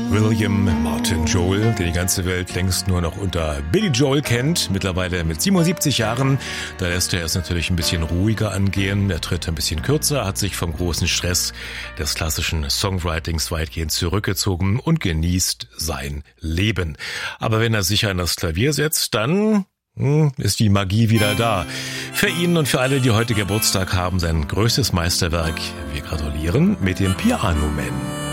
William Martin Joel, den die ganze Welt längst nur noch unter Billy Joel kennt, mittlerweile mit 77 Jahren. Da lässt er es natürlich ein bisschen ruhiger angehen, er tritt ein bisschen kürzer, hat sich vom großen Stress des klassischen Songwritings weitgehend zurückgezogen und genießt sein Leben. Aber wenn er sich an das Klavier setzt, dann ist die Magie wieder da. Für ihn und für alle, die heute Geburtstag haben, sein größtes Meisterwerk. Wir gratulieren mit dem Piano Man.